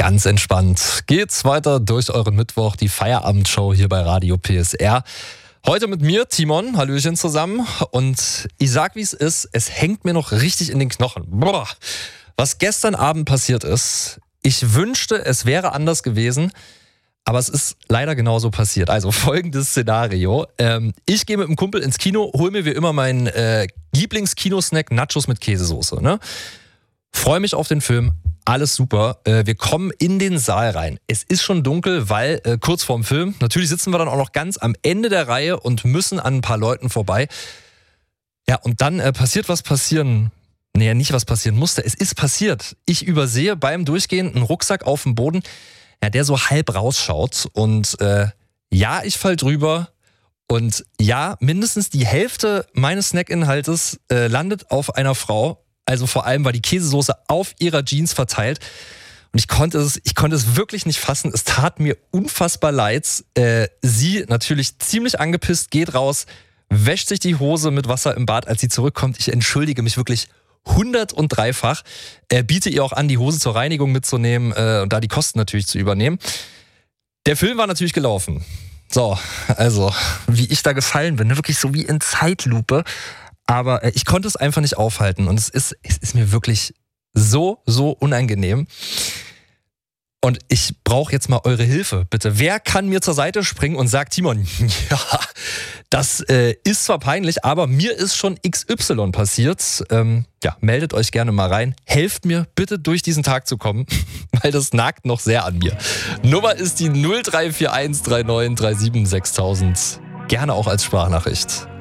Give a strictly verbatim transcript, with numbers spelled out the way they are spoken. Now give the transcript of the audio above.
Ganz entspannt geht's weiter durch euren Mittwoch, die Feierabendshow hier bei Radio P S R. Heute mit mir, Timon, Hallöchen zusammen. Und ich sag, wie es ist, es hängt mir noch richtig in den Knochen. Boah, was gestern Abend passiert ist, ich wünschte, es wäre anders gewesen, aber es ist leider genauso passiert. Also folgendes Szenario. Ähm, ich gehe mit einem Kumpel ins Kino, hol mir wie immer meinen äh, Lieblings-Kinosnack Nachos mit Käsesoße. Ne? Freue mich auf den Film. Alles super. Wir kommen in den Saal rein. Es ist schon dunkel, weil äh, kurz vorm Film, natürlich sitzen wir dann auch noch ganz am Ende der Reihe und müssen an ein paar Leuten vorbei. Ja, und dann äh, passiert, was passieren, nee, nicht was passieren musste. Es ist passiert. Ich übersehe beim Durchgehen einen Rucksack auf dem Boden, ja, der so halb rausschaut. Und äh, ja, ich fall drüber. Und ja, mindestens die Hälfte meines Snackinhaltes äh, landet auf einer Frau. Also vor allem war die Käsesoße auf ihrer Jeans verteilt. Und ich konnte es, ich konnte es wirklich nicht fassen. Es tat mir unfassbar leid. Äh, sie natürlich ziemlich angepisst, geht raus, wäscht sich die Hose mit Wasser im Bad, als sie zurückkommt. Ich entschuldige mich wirklich hundert und dreifach. Äh, biete ihr auch an, die Hose zur Reinigung mitzunehmen äh, und da die Kosten natürlich zu übernehmen. Der Film war natürlich gelaufen. So, also, wie ich da gefallen bin, wirklich so wie in Zeitlupe. Aber ich konnte es einfach nicht aufhalten und es ist, es ist mir wirklich so, so unangenehm. Und ich brauche jetzt mal eure Hilfe, bitte. Wer kann mir zur Seite springen und sagt, Timon, ja, das äh, ist zwar peinlich, aber mir ist schon X Y passiert. Ähm, ja, meldet euch gerne mal rein. Helft mir bitte durch diesen Tag zu kommen, weil das nagt noch sehr an mir. Nummer ist die null drei vier eins drei neun drei sieben sechstausend. Gerne auch als Sprachnachricht.